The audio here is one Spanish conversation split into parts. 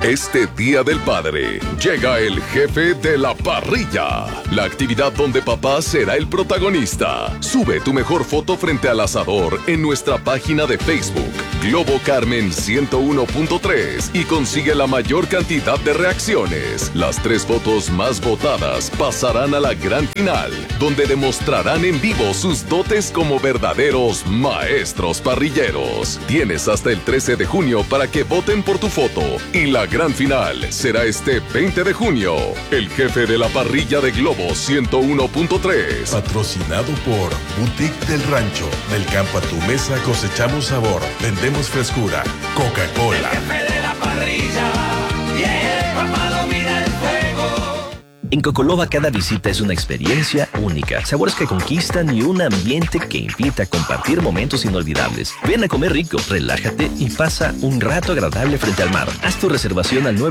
Este Día del Padre, llega el jefe de la parrilla. La actividad donde papá será el protagonista. Sube tu mejor foto frente al asador en nuestra página de Facebook, Globo Carmen 101.3, y consigue la mayor cantidad de reacciones. Las 3 fotos más votadas pasarán a la gran final, donde demostrarán en vivo sus dotes como verdaderos maestros parrilleros. Tienes hasta el 13 de junio para que voten por tu foto, y la gran final será este 20 de junio. El jefe de la parrilla de Globo 101.3. Patrocinado por Boutique del Rancho. Del campo a tu mesa cosechamos sabor, vendemos frescura. Coca-Cola. El jefe de la parrilla, yeah, papá domina el fuego. En Cocoloba cada visita es una experiencia única, sabores que conquistan y un ambiente que invita a compartir momentos inolvidables. Ven a comer rico, relájate y pasa un rato agradable frente al mar. Haz tu reservación al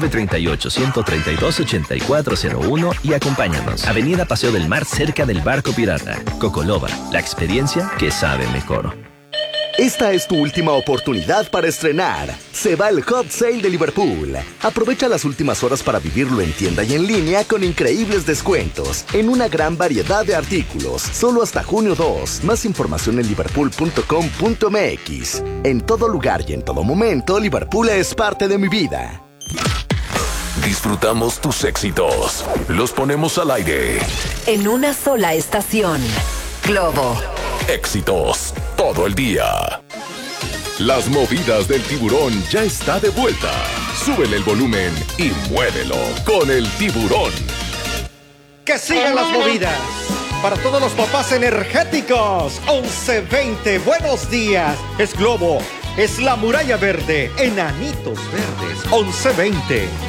938-132-8401 y acompáñanos. Avenida Paseo del Mar, cerca del Barco Pirata. Cocoloba, la experiencia que sabe mejor. Esta es tu última oportunidad para estrenar. Se va el Hot Sale de Liverpool. Aprovecha las últimas horas para vivirlo en tienda y en línea con increíbles descuentos en una gran variedad de artículos. Solo hasta junio 2. Más información en liverpool.com.mx. En todo lugar y en todo momento, Liverpool es parte de mi vida. Disfrutamos tus éxitos. Los ponemos al aire. En una sola estación. Globo. Éxitos todo el día. Las movidas del tiburón ya está de vuelta. Súbele el volumen y muévelo con el tiburón. ¡Que sigan las movidas! Para todos los papás energéticos, 11:20, buenos días. Es Globo, es la Muralla Verde, Enanitos Verdes, 11:20.